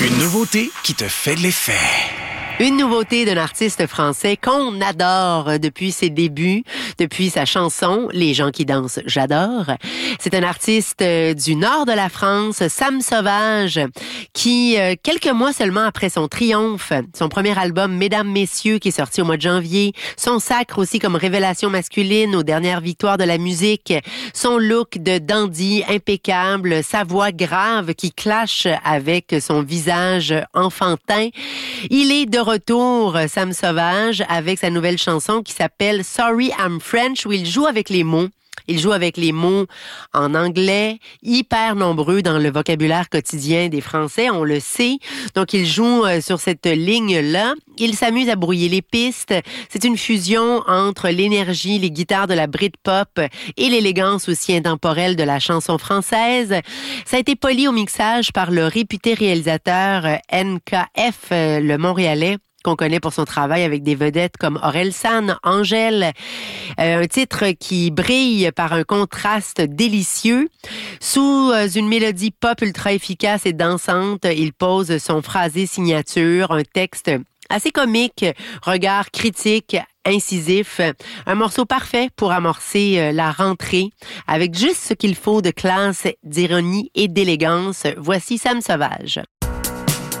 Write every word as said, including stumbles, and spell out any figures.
Une nouveauté qui te fait de l'effet. Une nouveauté d'un artiste français qu'on adore depuis ses débuts, depuis sa chanson « Les gens qui dansent, j'adore ». C'est un artiste du nord de la France, Sam Sauvage, qui, quelques mois seulement après son triomphe, son premier album « Mesdames, Messieurs » qui est sorti au mois de janvier, son sacre aussi comme révélation masculine aux dernières victoires de la musique, son look de dandy impeccable, sa voix grave qui clash avec son visage enfantin. Il est de retour, Sam Sauvage, avec sa nouvelle chanson qui s'appelle « Sorry I'm French » où il joue avec les mots. Il joue avec les mots en anglais, hyper nombreux dans le vocabulaire quotidien des Français, on le sait. Donc, il joue sur cette ligne-là. Il s'amuse à brouiller les pistes. C'est une fusion entre l'énergie, les guitares de la Britpop et l'élégance aussi intemporelle de la chanson française. Ça a été poli au mixage par le réputé réalisateur N K F, le Montréalais, qu'on connaît pour son travail avec des vedettes comme Orelsan, Angèle, euh, un titre qui brille par un contraste délicieux. Sous une mélodie pop ultra efficace et dansante, il pose son phrasé signature, un texte assez comique, regard critique, incisif, un morceau parfait pour amorcer la rentrée, avec juste ce qu'il faut de classe, d'ironie et d'élégance. Voici Sam Sauvage.